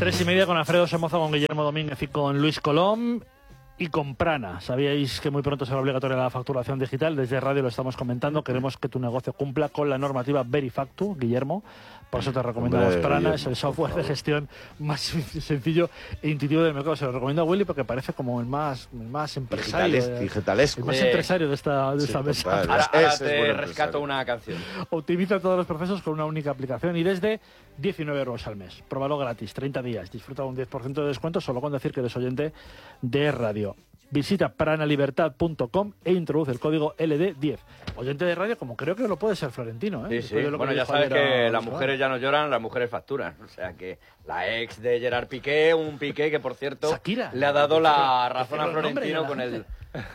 3:30 con Alfredo Somoza, con Guillermo Domínguez y con Luis Colom. Y con Prana. Sabíais que muy pronto será obligatoria la facturación digital. Desde Radio lo estamos comentando. Queremos que tu negocio cumpla con la normativa Verifactu, Guillermo. Por eso te recomendamos Prana. Guillermo, es el software de gestión más sencillo e intuitivo del mercado. Se lo recomiendo a Willy porque parece como el más empresario. Digitalesco. El más empresario de esta mesa. Ahora te rescato una canción. Optimiza todos los procesos con una única aplicación y desde 19 euros al mes. Pruébalo gratis, 30 días. Disfruta de un 10% de descuento solo con decir que eres oyente de Radio. Visita pranalibertad.com e introduce el código LD10. Oyente de radio, como creo que lo puede ser Florentino, ¿eh? Sí. Bueno, ya sabes que las mujeres ya no lloran, las mujeres facturan. O sea que la ex de Gerard Piqué, un Piqué que, por cierto, Shakira, le ha dado la razón a Florentino con el...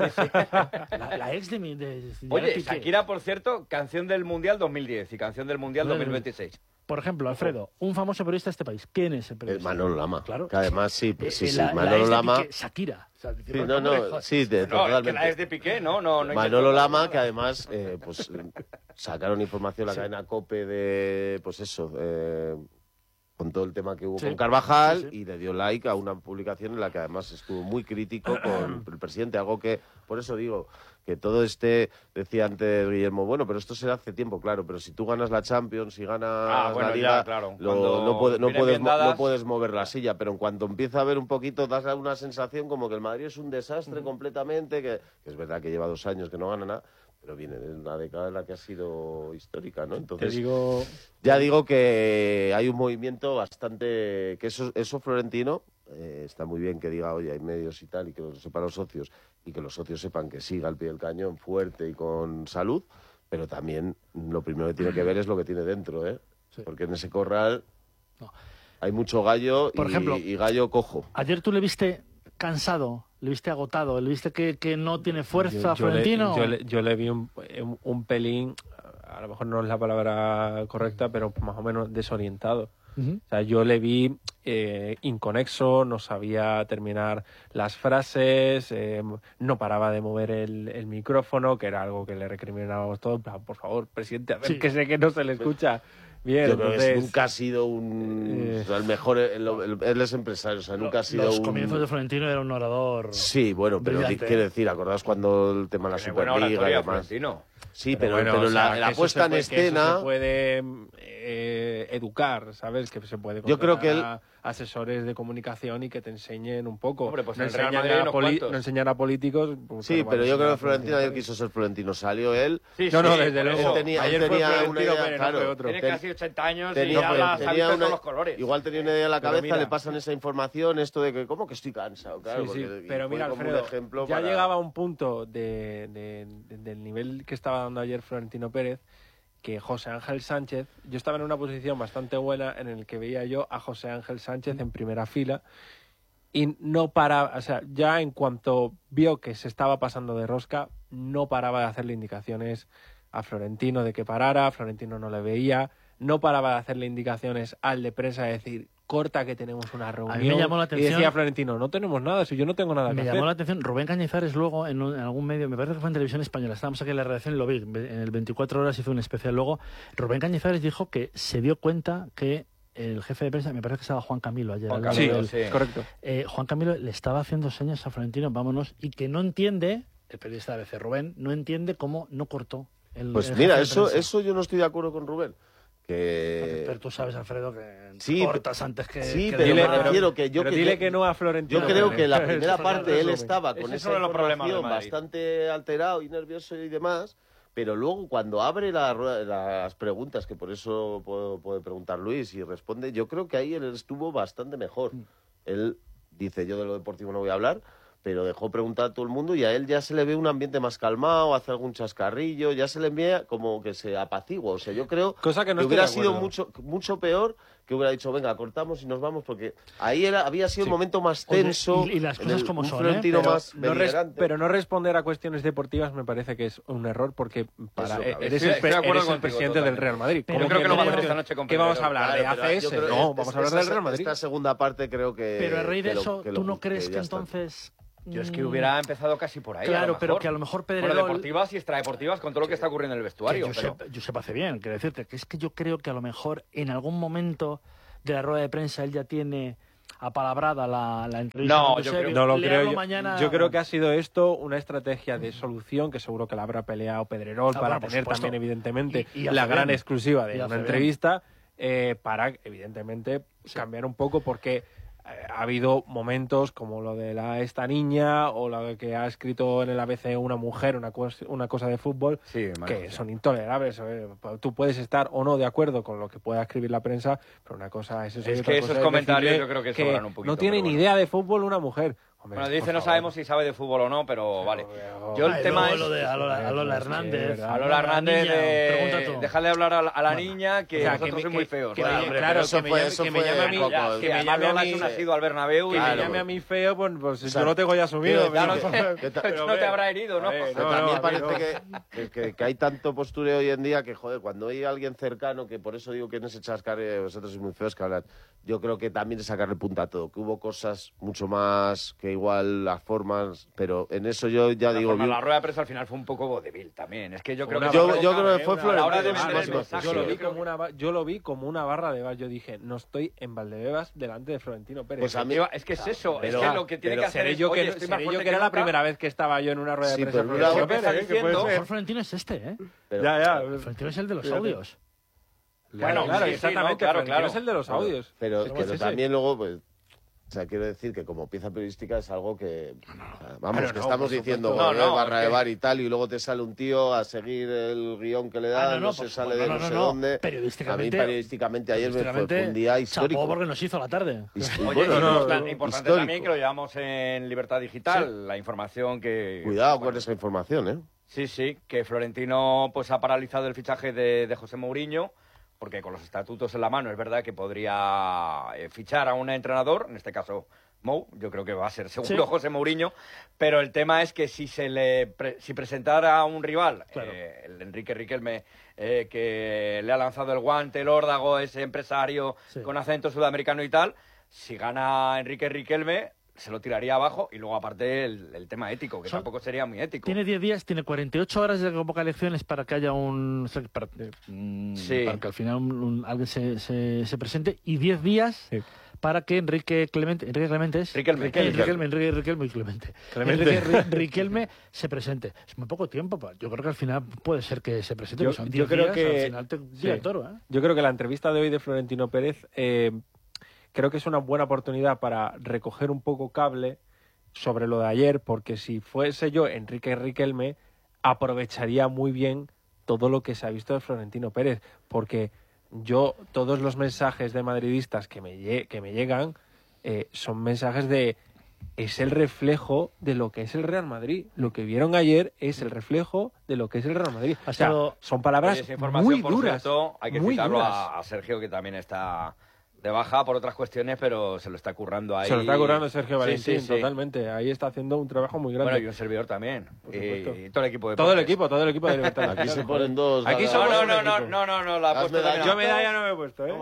La ex de Oye, Piqué. Shakira, por cierto, canción del Mundial 2010 y canción del Mundial 2026. Por ejemplo, Alfredo, un famoso periodista de este país. ¿Quién es el periodista? Manolo Lama. Claro. Que además, sí, la Manolo ex de Lama. Piqué, Shakira. O sea, No, que la ex de Piqué, no. Manolo Lama, que además, pues sacaron información la cadena COPE de, pues eso, con todo el tema que hubo con Carvajal, y le dio like a una publicación en la que además estuvo muy crítico con el presidente, algo que, por eso digo, que todo decía antes Guillermo, bueno, pero esto se hace tiempo, claro, pero si tú ganas la Champions, si ganas la Liga, claro. no puedes mover la silla, pero en cuanto empieza a ver un poquito, das una sensación como que el Madrid es un desastre completamente, que es verdad que lleva 2 años que no gana nada, pero viene de una década en la que ha sido histórica, ¿no? Entonces, ya digo que hay un movimiento bastante... que eso Florentino, está muy bien que diga, oye, hay medios y tal, y que lo sepan los socios, y que los socios sepan que siga al pie del cañón, fuerte y con salud, pero también lo primero que tiene que ver es lo que tiene dentro, ¿eh? Sí. Porque en ese corral hay mucho gallo y gallo cojo. Ayer tú le viste cansado, le viste agotado, le viste que no tiene fuerza, Florentino. Yo le vi un pelín, a lo mejor no es la palabra correcta, pero más o menos desorientado. O sea, yo le vi inconexo, no sabía terminar las frases, no paraba de mover el micrófono, que era algo que le recriminábamos todos. Por favor, presidente, a ver, que sé que no se le escucha bien. Yo creo que nunca ha sido el mejor, él es empresario, o sea, nunca ha sido los comienzos de Florentino era un orador. Sí, bueno, pero quiero decir, ¿acordaos cuando el tema de la Superliga y demás? Sí, pero la puesta en escena... Que se puede educar, ¿sabes? Que se puede yo creo que asesores de comunicación y que te enseñen un poco. Hombre, pues no enseñar a políticos... Sí, pero yo creo que Florentino ayer quiso ser Florentino. Salió él... desde luego. Ayer tenía una idea, claro, otro. Tiene casi 80 años y habla sabiendo todos los colores. Igual tenía una idea en la cabeza, le pasan esa información, esto de que, ¿cómo que estoy cansado? Claro, pero mira, Alfredo, ya llegaba a un punto del nivel que estaba dando ayer Florentino Pérez, que José Ángel Sánchez, yo estaba en una posición bastante buena en el que veía yo a José Ángel Sánchez en primera fila y no paraba, o sea, ya en cuanto vio que se estaba pasando de rosca, no paraba de hacerle indicaciones a Florentino de que parara, Florentino no le veía, no paraba de hacerle indicaciones al de prensa de decir, corta que tenemos una reunión. A mí me llamó la atención. Y decía Florentino, no tenemos nada, si yo no tengo nada que hacer. Me llamó la atención, Rubén Cañizares luego en algún medio, me parece que fue en Televisión Española, estábamos aquí en la redacción y lo vi, en el 24 horas hizo un especial luego. Rubén Cañizares dijo que se dio cuenta que el jefe de prensa, me parece que estaba Juan Camilo ayer. Sí, correcto. Juan Camilo le estaba haciendo señas a Florentino, vámonos, y que no entiende, el periodista de ABC, Rubén, no entiende cómo no cortó el Pues mira, eso yo no estoy de acuerdo con Rubén. Pero tú sabes, Alfredo, que cortas antes que... Sí, pero me refiero que yo... dile que no a Florentino. Yo creo que la primera parte él estaba con esa información de bastante alterado y nervioso y demás, pero luego cuando abre las preguntas, que por eso puede preguntar Luis y responde, yo creo que ahí él estuvo bastante mejor. Él dice, yo de lo deportivo no voy a hablar, pero dejó preguntar a todo el mundo y a él ya se le ve un ambiente más calmado, hace algún chascarrillo, ya se le envía como que se apacigua. O sea, yo creo que hubiera sido mucho peor que hubiera dicho, venga, cortamos y nos vamos, porque ahí había sido el momento más tenso. Y las cosas como son, pero no responder a cuestiones deportivas me parece que es un error, porque eres el presidente del Real Madrid. Yo creo que no va a hacer esta noche con ¿Qué vamos a hablar? ¿De ACS? No, vamos a hablar del Real Madrid. Esta segunda parte creo que... Pero a raíz de eso, ¿tú no crees que entonces... Yo es que hubiera empezado casi por ahí. Claro, pero que a lo mejor Pedrerol... Bueno, deportivas y extradeportivas con todo lo que está ocurriendo en el vestuario. Josep hace bien, quiero decirte, que es que yo creo que a lo mejor en algún momento de la rueda de prensa él ya tiene apalabrada la entrevista. No, yo creo, no lo creo. Mañana... Yo creo que ha sido esto una estrategia de solución, que seguro que la habrá peleado Pedrerol para tener también, evidentemente, la gran exclusiva de una entrevista, para, evidentemente, cambiar un poco, porque ha habido momentos como lo de esta niña o lo que ha escrito en el ABC una mujer, una cosa de fútbol, que son intolerables. Tú puedes estar o no de acuerdo con lo que pueda escribir la prensa, pero una cosa es eso. Es que esos comentarios yo creo que sobran un poquito. No tiene ni idea de fútbol una mujer. Hombre, bueno, dice, no sabemos si sabe de fútbol o no, pero vale. Yo el tema es... Lo de Alola Hernández. Alola Hernández, déjale hablar a la niña, que nosotros somos muy feos. Claro, que me llame a mí... Que Alola es un asiduo al Bernabéu y me llame a mí feo, pues yo lo tengo ya asumido. No te habrá herido, ¿no? También parece que hay tanto postureo hoy en día que, joder, cuando hay alguien cercano, que por eso digo que en ese chascarre vosotros sois muy feos que hablan, yo creo que también es sacarle punta a todo, que hubo cosas mucho más que igual las formas, pero en eso yo ya digo... La rueda de prensa al final fue un poco vodevil también, es que yo creo que... Yo creo que fue Florentino. Yo lo vi como una barra de bar, yo dije, no estoy en Valdebebas delante de Florentino Pérez. Pues a mí, es que es eso, es que lo que tiene que hacer es... Yo que era la primera vez que estaba yo en una rueda de prensa. Pero el mejor Florentino es este, ¿eh? Ya. Florentino es el de los audios. Bueno, claro, exactamente, claro. Es el de los audios. Pero también luego, pues, o sea, quiero decir que como pieza periodística es algo que... Vamos, que estamos diciendo barra de bar y tal, y luego te sale un tío a seguir el guión que le da, no se sale de no sé dónde. Periodísticamente ayer fue un día histórico. Chapó porque nos hizo la tarde. Importante también que lo llevamos en Libertad Digital, la información que... Cuidado con esa información, ¿eh? Sí, que Florentino pues ha paralizado el fichaje de José Mourinho, porque con los estatutos en la mano es verdad que podría fichar a un entrenador, en este caso Mou, yo creo que va a ser seguro José Mourinho, pero el tema es que si presentara a un rival, el Enrique Riquelme, que le ha lanzado el guante, el órdago, ese empresario con acento sudamericano y tal, si gana Enrique Riquelme, se lo tiraría abajo, y luego aparte el tema ético, que tampoco sería muy ético. Tiene 10 días, tiene 48 horas de convocar elecciones para que haya para que al final alguien se presente, y 10 días para que Riquelme se presente. Es muy poco tiempo, yo creo que al final puede ser que se presente. Yo creo que al final el toro, ¿eh? Yo creo que la entrevista de hoy de Florentino Pérez creo que es una buena oportunidad para recoger un poco cable sobre lo de ayer, porque si fuese yo Enrique Riquelme, aprovecharía muy bien todo lo que se ha visto de Florentino Pérez, porque todos los mensajes de madridistas que me llegan son mensajes es el reflejo de lo que es el Real Madrid. Lo que vieron ayer es el reflejo de lo que es el Real Madrid. O sea, son palabras muy duras. Hay que citarlo a Sergio, que también está de baja por otras cuestiones, pero se lo está currando ahí. Se lo está currando Sergio Valentín, totalmente. Ahí está haciendo un trabajo muy grande. Bueno, y un servidor también. Y todo el equipo de todo el equipo de Libertad. Aquí se ponen dos. Aquí somos no, la puesto yo medalla no me he puesto, ¿eh?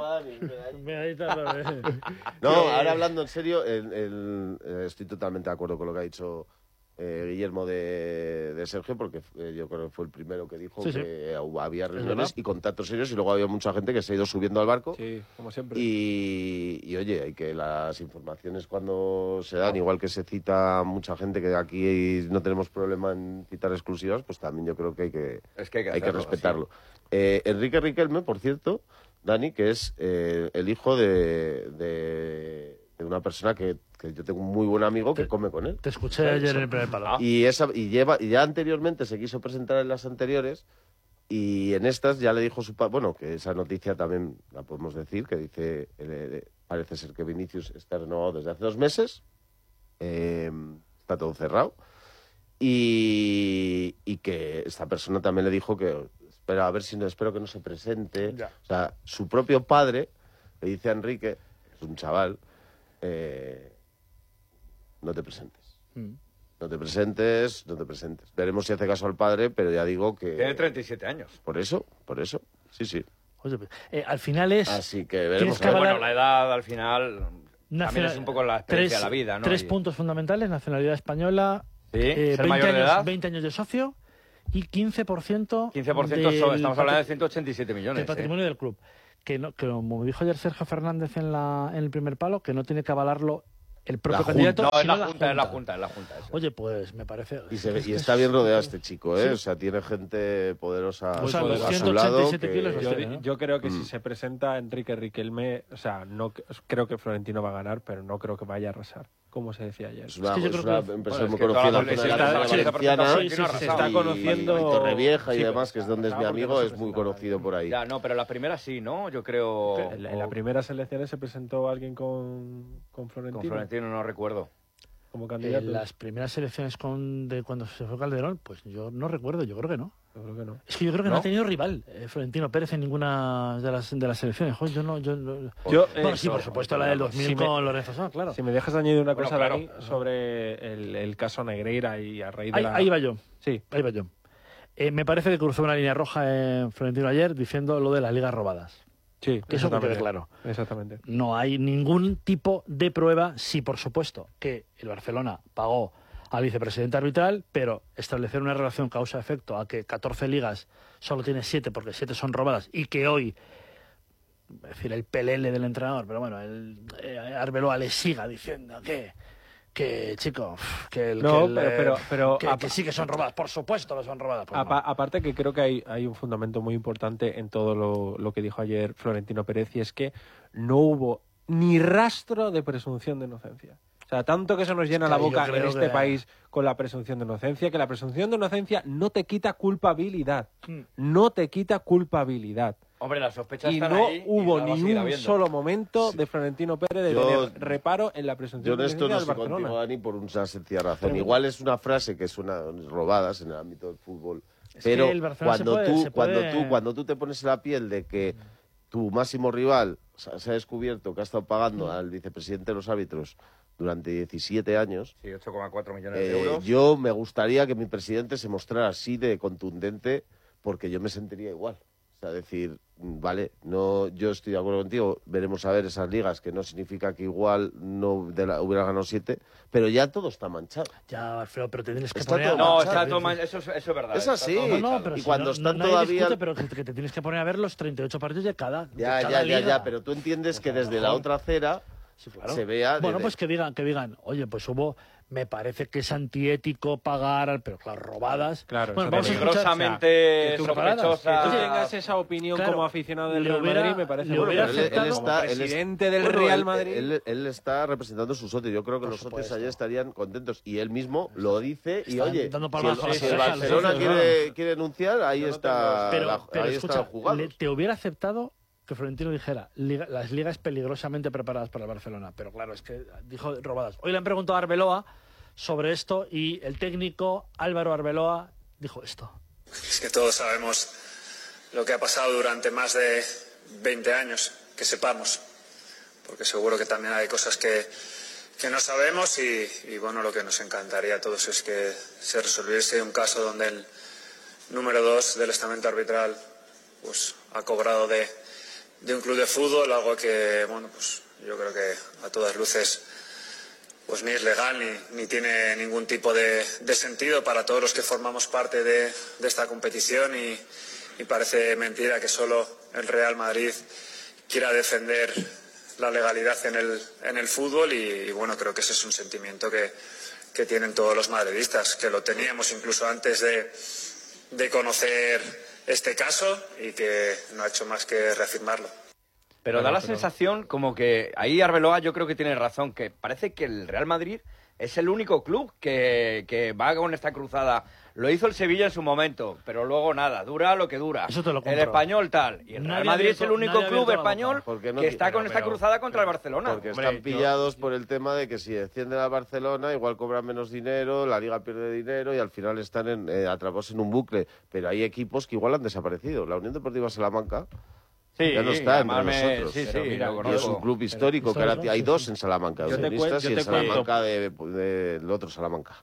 No, ahora hablando en serio, estoy totalmente de acuerdo con lo que ha dicho Guillermo de Sergio, porque yo creo que fue el primero que dijo que había reuniones y contactos serios, y luego había mucha gente que se ha ido subiendo al barco. Sí, como siempre. Y oye, hay que las informaciones cuando se dan, igual que se cita mucha gente, que aquí no tenemos problema en citar exclusivas, pues también yo creo que hay que respetarlo. Enrique Riquelme, por cierto, Dani, que es el hijo de una persona que yo tengo un muy buen amigo que come con él. Te escuché ayer en el primer palo. Y ya anteriormente se quiso presentar en las anteriores, y en estas ya le dijo su padre, bueno, que esa noticia también la podemos decir, que dice, parece ser que Vinicius está renovado desde hace 2 meses, está todo cerrado, y que esta persona también le dijo que espero que no se presente. O sea, su propio padre le dice a Enrique, es un chaval, no te presentes. No te presentes. Veremos si hace caso al padre, pero ya digo que... Tiene 37 años. Por eso. Sí. Oye, al final es... Así que veremos. Bueno, la edad al final también es un poco la experiencia de la vida, ¿no? 3 puntos fundamentales: nacionalidad española, ser mayor de edad, 20 años de socio y 15%... 15%, estamos hablando de 187 millones. Del patrimonio del club. que como dijo ayer Sergio Fernández en el primer palo, que no tiene que avalarlo el propio candidato. No, es la Junta. Eso. Oye, pues me parece... Y está bien rodeado este chico, ¿eh? Sí. O sea, tiene gente poderosa a su 187 lado. kilos yo creo que si se presenta Enrique Riquelme, o sea, no creo que Florentino va a ganar, pero no creo que vaya a arrasar, como se decía ayer. Es una empresa muy conocida en la se está conociendo... Y Torrevieja y demás, que es donde es mi amigo, es muy conocido por ahí. Ya, no, pero la primera sí, ¿no? Yo creo... En las primeras elecciones se presentó alguien con Florentino. Con Florentino no recuerdo. Como candidato. En las primeras elecciones de cuando se fue Calderón, pues yo no recuerdo, yo creo que no. Yo creo que no. Es que yo creo que no ha tenido rival Florentino Pérez en ninguna de las elecciones. Sí, por supuesto, la del 2000 con Lorenzo Sanz, claro. Si me dejas añadir una cosa, Dani, sobre el caso Negreira y a raíz de ahí va yo. Sí. Ahí va yo. Me parece que cruzó una línea roja en Florentino ayer diciendo lo de las ligas robadas. Sí, que eso me quede claro. Exactamente. No hay ningún tipo de prueba, sí, por supuesto, que el Barcelona pagó al vicepresidente arbitral, pero establecer una relación causa-efecto a que 14 ligas solo tiene 7 porque 7 son robadas y que hoy, es decir, el pelele del entrenador, pero bueno, Arbeloa le siga diciendo que chico, que sí que son robadas, por supuesto que son robadas. Pues aparte que creo que hay un fundamento muy importante en todo lo que dijo ayer Florentino Pérez, y es que no hubo ni rastro de presunción de inocencia. O sea, tanto que se nos llena la boca en este país con la presunción de inocencia, que la presunción de inocencia no te quita culpabilidad. No te quita culpabilidad. Hombre, las sospechas y están no ahí hubo ni un solo momento de Florentino Pérez de tener reparo en la presunción de inocencia del Barcelona. Yo en esto no estoy contigo, Dani, por una sencilla razón. Pero igual es una frase que suena robadas en el ámbito del fútbol, pero cuando tú te pones en la piel de que tu máximo rival se ha descubierto que ha estado pagando al vicepresidente de los árbitros durante 17 años. Sí, 8,4 millones de euros. Yo me gustaría que mi presidente se mostrara así de contundente, porque yo me sentiría igual. O sea, decir, vale, no, yo estoy de acuerdo contigo, veremos a ver esas ligas, que no significa que igual no hubiera ganado 7, pero ya todo está manchado. Ya, Alfredo, pero te tienes que poner... Todo no, está todo manchado, eso es verdad. Es así, pero y cuando están todavía... Discute, pero que te tienes que poner a ver los 38 partidos de cada liga. Ya, pero tú entiendes que desde la otra acera... Sí, claro. Se vea pues que digan, oye, pues me parece que es antiético pagar, pero claro, robadas. Claro, bueno, vamos peligrosamente sospechosa. Que tú tengas esa opinión como aficionado del Real Madrid, me parece muy bien. Como presidente del Real Madrid. Él está representando sus socios. Yo creo que los socios allá estarían contentos. Y él mismo lo dice. Y oye, si el Barcelona quiere denunciar, ahí está la jugada. Te hubiera aceptado que Florentino dijera las ligas peligrosamente preparadas para el Barcelona, pero claro, es que dijo robadas. Hoy le han preguntado a Arbeloa sobre esto y el técnico Álvaro Arbeloa dijo esto. Es que todos sabemos lo que ha pasado durante más de 20 años, que sepamos, porque seguro que también hay cosas que no sabemos y bueno, lo que nos encantaría a todos es que se resolviese un caso donde el número 2 del estamento arbitral pues ha cobrado de un club de fútbol, algo que, bueno, pues yo creo que a todas luces pues ni es legal ni tiene ningún tipo de sentido para todos los que formamos parte de esta competición y parece mentira que solo el Real Madrid quiera defender la legalidad en el fútbol y bueno, creo que ese es un sentimiento que tienen todos los madridistas, que lo teníamos incluso antes de conocer este caso y que no ha hecho más que reafirmarlo. Pero da la sensación como que ahí Arbeloa yo creo que tiene razón, que parece que el Real Madrid es el único club que va con esta cruzada. Lo hizo el Sevilla en su momento, pero luego nada, dura lo que dura. Eso te lo compro. El Español tal. Y el Real Madrid es el único club español que está con esta cruzada contra el Barcelona. Porque están pillados por el tema de que si descienden a Barcelona igual cobran menos dinero, la Liga pierde dinero y al final están atrapados en un bucle. Pero hay equipos que igual han desaparecido. La Unión Deportiva Salamanca ya no está entre nosotros. Sí, es un club histórico, que ahora hay dos en Salamanca, unionistas y en Salamanca del otro Salamanca.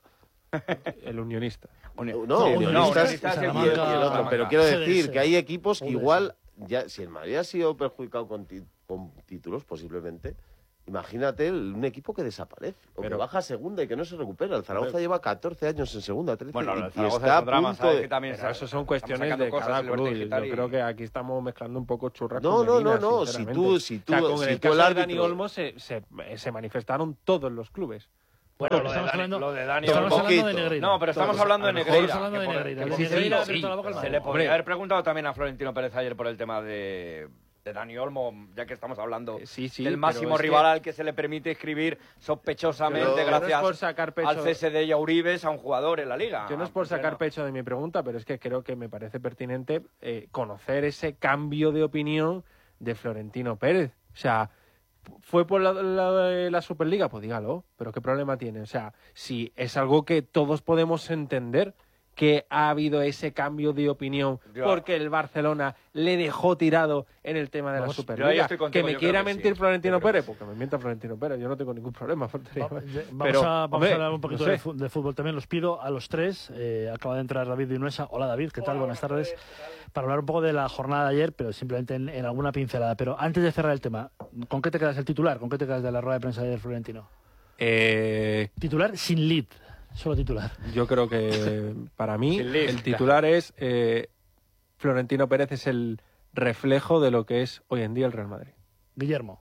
El unionista. Unionistas y el otro. Pero quiero decir que hay equipos que igual, ya si el Madrid ha sido perjudicado con títulos, posiblemente, Imagínate un equipo que desaparece, o que baja a segunda y que no se recupera. El Zaragoza lleva 14 años en segunda, 13, bueno, el y está a punto de... Eso son cuestiones de cada club. Yo creo que aquí estamos mezclando un poco churras con merinas. No. Si tú con el caso de Dani Olmo se manifestaron todos los clubes. Bueno, lo de Dani Olmo. No, pero estamos hablando de Negreira. Se le podría haber preguntado también a Florentino Pérez ayer por el tema de Dani Olmo, ya que estamos hablando del máximo rival al que se le permite escribir sospechosamente gracias al cese de Yauribes a un jugador en la Liga. Yo no es por sacar pecho de mi pregunta, pero es que creo que me parece pertinente conocer ese cambio de opinión de Florentino Pérez. O sea, ¿fue por la Superliga? Pues dígalo, pero ¿qué problema tiene? O sea, si es algo que todos podemos entender, que ha habido ese cambio de opinión porque el Barcelona le dejó tirado en el tema de la Superliga. Que me quiera mentir Florentino Pérez, porque me mienta Florentino Pérez, yo no tengo ningún problema. Vamos a hablar un poquito de fútbol también. Los pido a los tres. Acaba de entrar David Vinuesa. Hola David, ¿qué tal? Buenas tardes. Para hablar un poco de la jornada de ayer, pero simplemente en alguna pincelada. Pero antes de cerrar el tema, ¿con qué te quedas el titular? ¿Con qué te quedas de la rueda de prensa de ayer, Florentino? Titular sin lead. Solo titular. Yo creo que para mí el titular es Florentino Pérez es el reflejo de lo que es hoy en día el Real Madrid. Guillermo.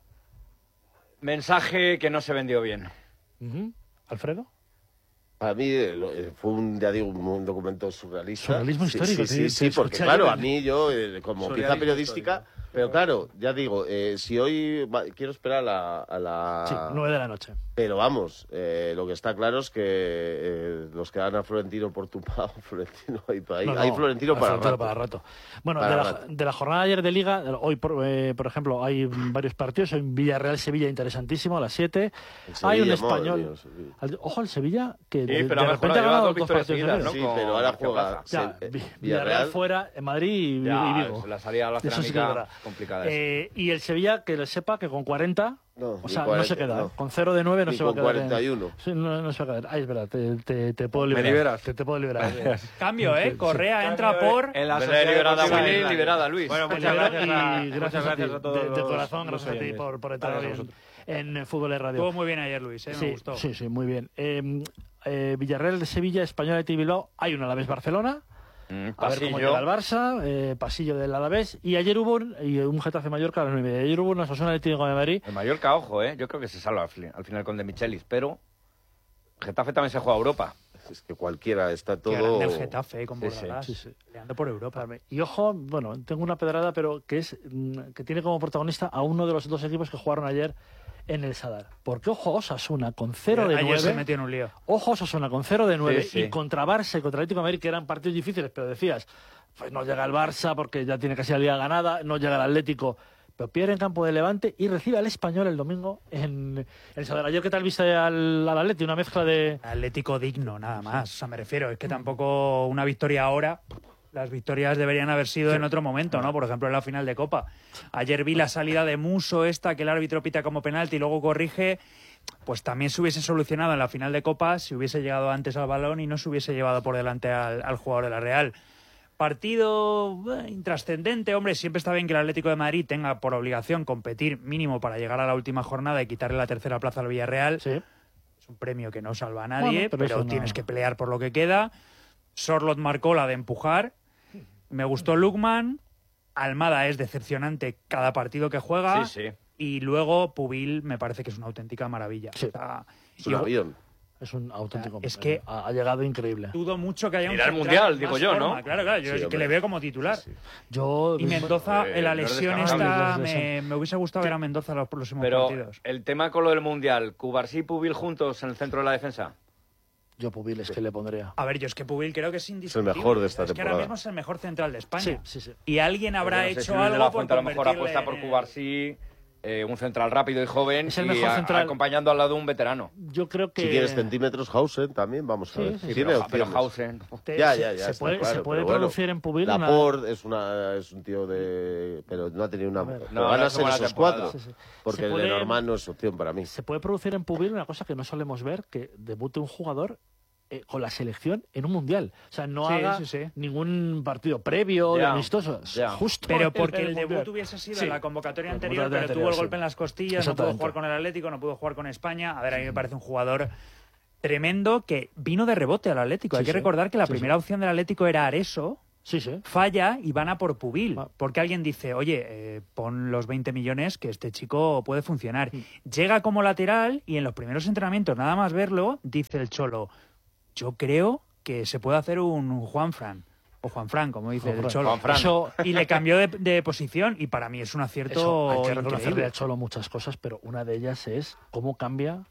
Mensaje que no se vendió bien. ¿Alfredo? Para mí fue un documento surrealista. Surrealismo histórico. Sí, porque claro, a mí yo, como pieza periodística... Pero claro, ya digo, si hoy quiero esperar a la... Sí, 9 de la noche. Pero vamos, lo que está claro es que los que dan a Florentino por tumbado, Florentino hay Florentino para rato. Bueno, de la jornada de ayer de Liga, hoy por ejemplo hay varios partidos, hay un Villarreal-Sevilla interesantísimo a las 7. Hay un español. Ojo al Sevilla, que de repente ha ganado 2 partidos seguidas, ¿no? Sí, pero ahora juega Villarreal fuera, en Madrid y Vigo. La salida a la cerámica complicada. Y el Sevilla, que le sepa que con 40... no se queda. No. Con 0 de 9 no se va a quedar. 41. No se va a quedar. Es verdad, te puedo liberar. Me liberas. Te puedo liberar. Cambio, Correa entra por... En la liberada Willy, liberada Luis. Bueno, muchas gracias. Y gracias a todos. De corazón, gracias a ti por entrar en Fútbol de Radio. Estuvo muy bien ayer, Luis, me gustó. Sí, muy bien. Villarreal de Sevilla, Español de Bilbao. Hay un Alavés Barcelona. A ver cómo llega el Barça, pasillo del Alavés. Y ayer hubo un Getafe Mallorca a las 9. Ayer hubo una Osasuna Atlético de Madrid. El Mallorca, ojo, yo creo que se salva al final con De Michelis, pero Getafe también se juega a Europa. Es que cualquiera está todo... el Getafe con Bordalás, leando por Europa. Y ojo, bueno, tengo una pedrada, pero que tiene como protagonista a uno de los dos equipos que jugaron ayer en el Sadar. Porque ojo Osasuna con 0 de 9. Ayer se metió en un lío. Ojo Osasuna con 0 de 9 y contra Barça y contra Atlético de Madrid, que eran partidos difíciles, pero decías, pues no llega el Barça porque ya tiene casi la liga ganada, no llega el Atlético, pero pierde en campo de Levante y recibe al Español el domingo en el Sadar. Ayer, ¿qué tal viste al Atleti? Una mezcla de... Atlético digno, nada más. O sea, me refiero, es que tampoco una victoria ahora... Las victorias deberían haber sido en otro momento, ¿no? Por ejemplo, en la final de Copa. Ayer vi la salida de Muso que el árbitro pita como penalti y luego corrige. Pues también se hubiese solucionado en la final de Copa si hubiese llegado antes al balón y no se hubiese llevado por delante al jugador de la Real. Partido intrascendente, hombre. Siempre está bien que el Atlético de Madrid tenga por obligación competir mínimo para llegar a la última jornada y quitarle la tercera plaza al Villarreal. Sí. Es un premio que no salva a nadie, pero tienes que pelear por lo que queda. Sorloth marcó la de empujar. Me gustó Lukman. Almada es decepcionante cada partido que juega. Y luego Pubil me parece que es una auténtica maravilla. Sí. O sea, es un avión. Es un auténtico. Es que ha llegado increíble. Dudo mucho que haya un central mundial, digo yo, forma. ¿no? Claro, yo es que le veo como titular. Y Mendoza, en la lesión me hubiese gustado ver a Mendoza en los próximos partidos. Pero el tema con lo del mundial, Cubarsí y Pubil juntos en el centro de la defensa. Yo Pubil es que le pondría. A ver, yo es que Pubil creo que es indiscutible. Es el mejor de esta temporada. Es que ahora mismo es el mejor central de España. Sí. Y alguien habrá hecho algo de la Fuente, a lo mejor apuesta por Cubarsí, un central rápido y joven, es el mejor central. Acompañando al lado de un veterano. Yo creo que... Si quieres centímetros, Hausen también, vamos a ver. Pero Hausen... Ya. Se puede producir en Pubil Laporte es un tío de... Pero no ha tenido una... No van a ser esos 4. Porque el de Norman no es opción para mí. Se puede producir en Pubil una cosa que no solemos ver, que debute un jugador con la selección en un mundial. O sea, no haga ningún partido previo de amistosos. Justo. Pero porque el debut hubiese sido en la convocatoria anterior, pero tuvo el golpe en las costillas, no pudo jugar con el Atlético, no pudo jugar con España. A ver, a mí me parece un jugador tremendo que vino de rebote al Atlético. Hay que recordar que la primera opción del Atlético era Areso. Falla y van a por Pubil, porque alguien dice, oye, pon los 20 millones que este chico puede funcionar. Llega como lateral y en los primeros entrenamientos, nada más verlo, dice el Cholo, yo creo que se puede hacer un Juanfran, o Juanfran, como dice el Cholo. Y le cambió de posición y para mí es un acierto. Hay que reconocerle al Cholo muchas cosas, pero una de ellas es cómo cambia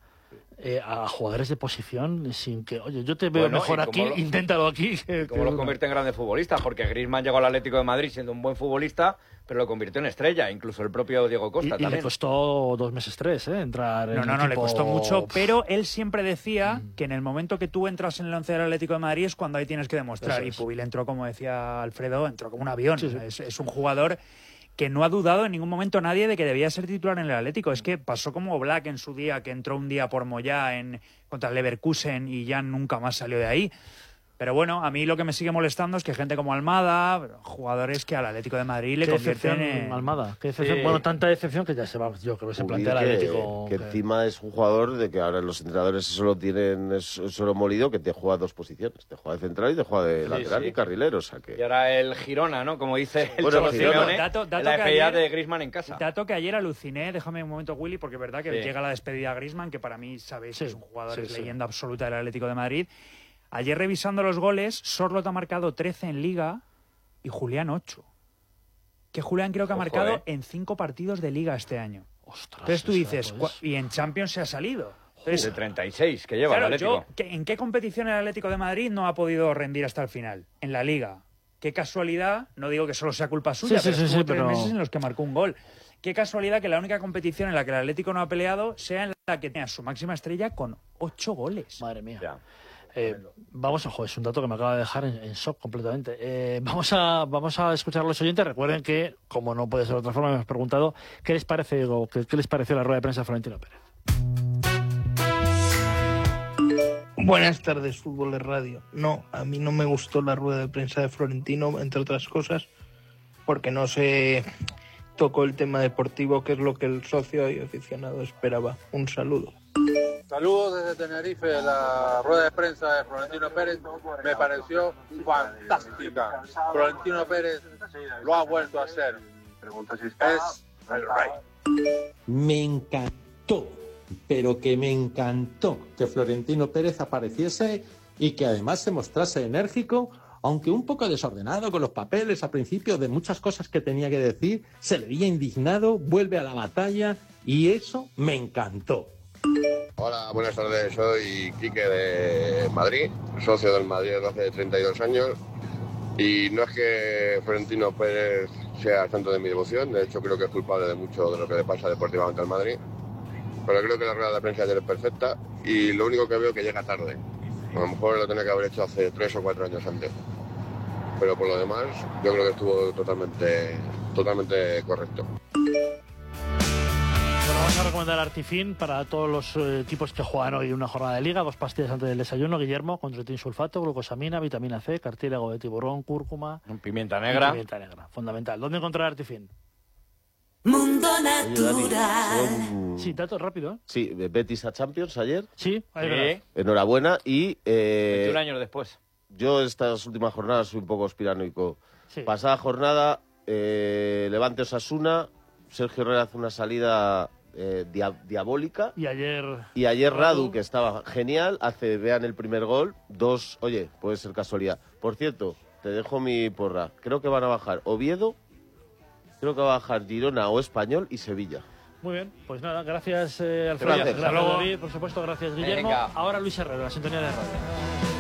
a jugadores de posición sin que, oye, yo te veo mejor aquí, inténtalo aquí. Como lo convierte en grandes futbolistas, porque Griezmann llegó al Atlético de Madrid siendo un buen futbolista, pero lo convirtió en estrella, incluso el propio Diego Costa también. Y le costó 2 meses, 3, entrar en el equipo. No, le costó mucho, pero él siempre decía que en el momento que tú entras en el 11 del Atlético de Madrid es cuando ahí tienes que demostrar. Y Pubil entró, como decía Alfredo, entró como un avión. Es un jugador que no ha dudado en ningún momento nadie de que debía ser titular en el Atlético. Es que pasó como Black en su día, que entró un día por Moyá contra el Leverkusen y ya nunca más salió de ahí. Pero bueno, a mí lo que me sigue molestando es que gente como Almada, jugadores que al Atlético de Madrid le convierten en... Almada, qué decepción. Bueno, tanta decepción que ya se va, yo creo que se plantea el Atlético. Que encima es un jugador de que ahora los entrenadores solo tienen solo molido, que te juega 2 posiciones. Te juega de central y te juega de lateral y carrilero. O sea que... Y ahora el Girona, ¿no? Como dice el Cholo Simeone, la FA de Griezmann en casa. Dato que ayer aluciné, déjame un momento, Willy, porque es verdad que llega la despedida a Griezmann, que para mí, sabéis, es un jugador, es leyenda absoluta del Atlético de Madrid. Ayer revisando los goles, Sorloth ha marcado 13 en Liga y Julián 8. Que Julián creo que ha marcado en 5 partidos de Liga este año. Ostras, entonces tú dices, y en Champions se ha salido. Entonces, de 36 que lleva el Atlético. ¿En qué competición el Atlético de Madrid no ha podido rendir hasta el final? En la Liga. Qué casualidad, no digo que solo sea culpa suya, pero estuvo 3 meses en los que marcó un gol. Qué casualidad que la única competición en la que el Atlético no ha peleado sea en la que tenga su máxima estrella con 8 goles. Madre mía. Vamos a es un dato que me acaba de dejar en shock completamente. Vamos a escuchar a los oyentes. Recuerden que, como no puede ser de otra forma, me hemos preguntado qué les parece o qué les pareció la rueda de prensa de Florentino Pérez. Buenas tardes, Fútbol de Radio. No, a mí no me gustó la rueda de prensa de Florentino, entre otras cosas, porque no se tocó el tema deportivo, que es lo que el socio y aficionado esperaba. Un saludo. Saludos desde Tenerife. La rueda de prensa de Florentino Pérez me pareció fantástica. Florentino Pérez lo ha vuelto a hacer. Es el rey. Me encantó, pero que me encantó que Florentino Pérez apareciese y que además se mostrase enérgico, aunque un poco desordenado con los papeles a principio de muchas cosas que tenía que decir. Se le veía indignado, vuelve a la batalla y eso me encantó. Hola, buenas tardes, soy Quique de Madrid, socio del Madrid desde hace 32 años y no es que Florentino Pérez sea santo de mi devoción, de hecho creo que es culpable de mucho de lo que le pasa deportivamente al Madrid, pero creo que la rueda de prensa ayer es perfecta y lo único que veo es que llega tarde, a lo mejor lo tenía que haber hecho hace 3 o 4 años antes, pero por lo demás yo creo que estuvo totalmente correcto. Vamos a recomendar Artifin para todos los equipos que juegan hoy una jornada de liga. 2 pastillas antes del desayuno, Guillermo, controetin sulfato, glucosamina, vitamina C, cartílago de tiburón, cúrcuma, pimienta negra. Pimienta negra, fundamental. ¿Dónde encontrar Artifin? Mundo Natural. Sí, datos rápido. Sí, Betis a Champions ayer. Sí. Enhorabuena y... 21 años después. Yo estas últimas jornadas soy un poco conspiranoico. Sí. Pasada jornada, Levante Osasuna, Sergio Herrera hace una salida diabólica. Y ayer Radu, que estaba genial, vean el primer gol. 2, oye, puede ser casualidad. Por cierto, te dejo mi porra. Creo que van a bajar Oviedo, creo que va a bajar Girona o Español y Sevilla. Muy bien, pues nada, gracias Alfredo. Gracias David, por supuesto, gracias Guillermo. Venga. Ahora Luis Herrero, la sintonía de radio.